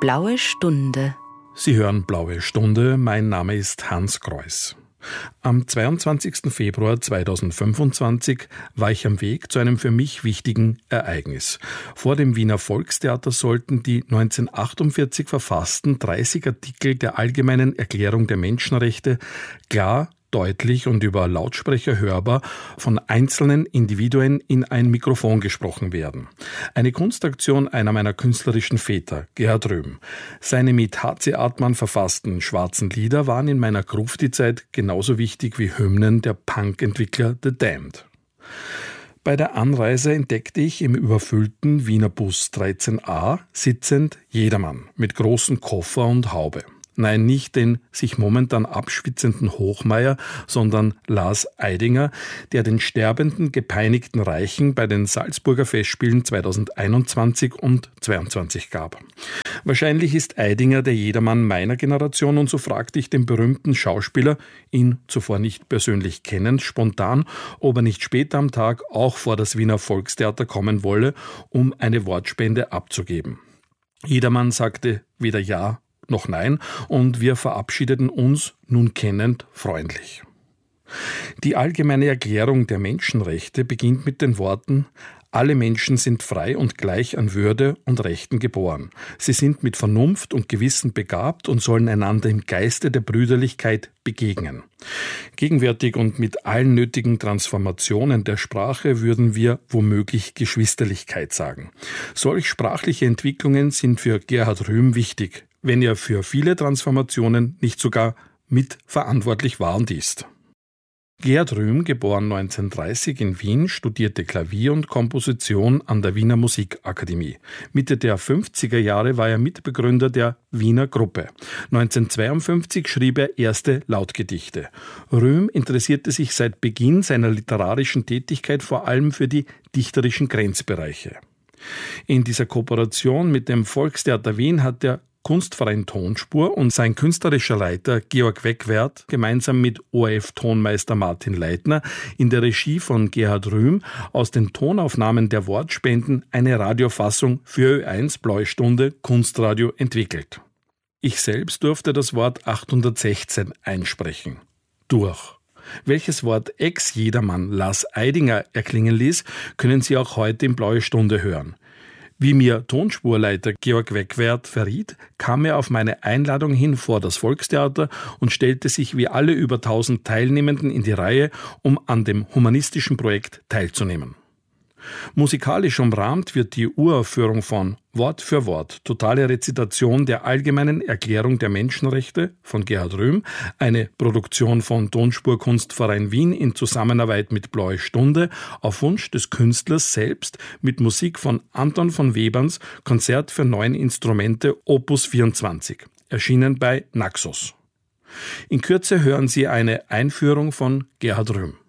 Blaue Stunde. Sie hören Blaue Stunde, mein Name ist Hans Kreuß. Am 22. Februar 2025 war ich am Weg zu einem für mich wichtigen Ereignis. Vor dem Wiener Volkstheater sollten die 1948 verfassten 30 Artikel der Allgemeinen Erklärung der Menschenrechte klar, deutlich und über Lautsprecher hörbar von einzelnen Individuen in ein Mikrofon gesprochen werden. Eine Kunstaktion einer meiner künstlerischen Väter, Gerhard Röhm. Seine mit H.C. Artmann verfassten schwarzen Lieder waren in meiner Grufti-Zeit genauso wichtig wie Hymnen der Punk-Entwickler The Damned. Bei der Anreise entdeckte ich im überfüllten Wiener Bus 13a sitzend jedermann mit großem Koffer und Haube. Nein, nicht den sich momentan abschwitzenden Hochmeier, sondern Lars Eidinger, der den sterbenden, gepeinigten Reichen bei den Salzburger Festspielen 2021 und 2022 gab. Wahrscheinlich ist Eidinger der Jedermann meiner Generation und so fragte ich den berühmten Schauspieler, ihn zuvor nicht persönlich kennend, spontan, ob er nicht später am Tag auch vor das Wiener Volkstheater kommen wolle, um eine Wortspende abzugeben. Jedermann sagte weder ja noch nein, und wir verabschiedeten uns, nun kennend, freundlich. Die Allgemeine Erklärung der Menschenrechte beginnt mit den Worten: Alle Menschen sind frei und gleich an Würde und Rechten geboren. Sie sind mit Vernunft und Gewissen begabt und sollen einander im Geiste der Brüderlichkeit begegnen. Gegenwärtig und mit allen nötigen Transformationen der Sprache würden wir womöglich Geschwisterlichkeit sagen. Solch sprachliche Entwicklungen sind für Gerhard Röhm wichtig, wenn er für viele Transformationen nicht sogar mitverantwortlich war und ist. Gerhard Röhm, geboren 1930 in Wien, studierte Klavier und Komposition an der Wiener Musikakademie. Mitte der 50er Jahre war er Mitbegründer der Wiener Gruppe. 1952 schrieb er erste Lautgedichte. Röhm interessierte sich seit Beginn seiner literarischen Tätigkeit vor allem für die dichterischen Grenzbereiche. In dieser Kooperation mit dem Volkstheater Wien hat der Kunstverein Tonspur und sein künstlerischer Leiter Georg Wegwert gemeinsam mit ORF-Tonmeister Martin Leitner in der Regie von Gerhard Röhm aus den Tonaufnahmen der Wortspenden eine Radiofassung für Ö1 Blaue Stunde Kunstradio entwickelt. Ich selbst durfte das Wort 816 einsprechen. Durch. Welches Wort Ex-Jedermann Lars Eidinger erklingen ließ, können Sie auch heute in Blaue Stunde hören. Wie mir Tonspurleiter Georg Wegwert verriet, kam er auf meine Einladung hin vor das Volkstheater und stellte sich wie alle über 1000 Teilnehmenden in die Reihe, um an dem humanistischen Projekt teilzunehmen. Musikalisch umrahmt wird die Uraufführung von Wort für Wort, totale Rezitation der Allgemeinen Erklärung der Menschenrechte von Gerhard Röhm, eine Produktion von Tonspur Kunstverein Wien in Zusammenarbeit mit Blaue Stunde, auf Wunsch des Künstlers selbst mit Musik von Anton von Weberns Konzert für 9 Instrumente Opus 24, erschienen bei Naxos. In Kürze hören Sie eine Einführung von Gerhard Röhm.